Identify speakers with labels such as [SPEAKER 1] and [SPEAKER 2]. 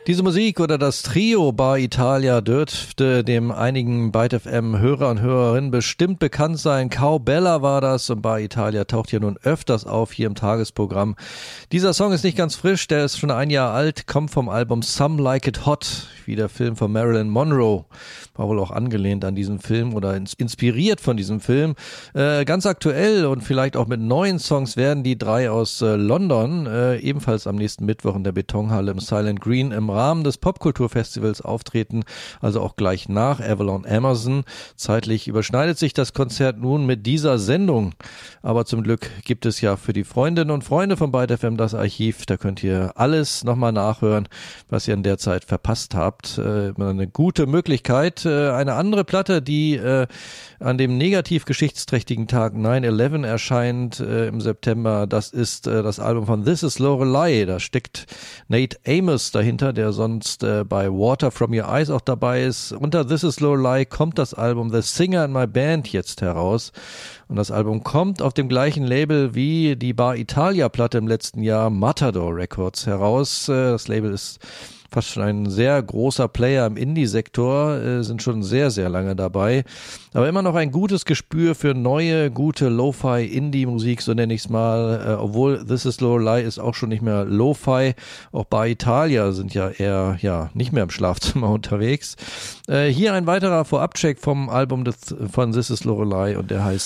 [SPEAKER 1] Diese Musik oder das Trio Bar Italia dürfte dem einigen Byte FM Hörer und Hörerinnen bestimmt bekannt sein. Cowbella war das und Bar Italia taucht hier nun öfters auf hier im Tagesprogramm. Dieser Song ist nicht ganz frisch, der ist schon ein Jahr alt, kommt vom Album Some Like It Hot, wie der Film von Marilyn Monroe. War wohl auch angelehnt an diesen Film oder inspiriert von diesem Film. Ganz aktuell und vielleicht auch mit neuen Songs werden die drei aus London ebenfalls am nächsten Mittwoch in der Betonhalle im Silent Green im Rahmen des Popkulturfestivals auftreten, also auch gleich nach Avalon Amazon. Zeitlich überschneidet sich das Konzert nun mit dieser Sendung, aber zum Glück gibt es ja für die Freundinnen und Freunde von Byte FM das Archiv, da könnt ihr alles nochmal nachhören, was ihr in der Zeit verpasst habt. Eine gute Möglichkeit. Eine andere Platte, die an dem negativ geschichtsträchtigen Tag 9/11 erscheint im September, das ist das Album von This Is Lorelei. Da steckt Nate Amos dahinter, der sonst bei Water From Your Eyes auch dabei ist. Unter This Is Lorelei kommt das Album The Singer in My Band jetzt heraus. Und das Album kommt auf dem gleichen Label wie die Bar Italia Platte im letzten Jahr, Matador Records, heraus. Das Label ist fast schon ein sehr großer Player im Indie-Sektor, sind schon sehr, sehr lange dabei. Aber immer noch ein gutes Gespür für neue, gute Lo-Fi-Indie-Musik, so nenne ich es mal. Obwohl This Is Lorelei ist auch schon nicht mehr Lo-Fi. Auch Bar Italia sind ja eher nicht mehr im Schlafzimmer unterwegs. Hier ein weiterer Vorabcheck vom Album von This Is Lorelei und der heißt